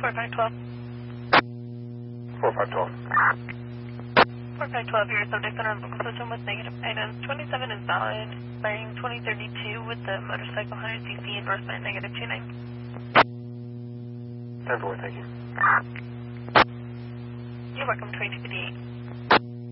4512. 4512. 4512, your subject on our local system with negative items. 27 is valid, bearing 2032 with the motorcycle 100cc endorsement negative 29. 10-4, thank you. You're welcome, 2258.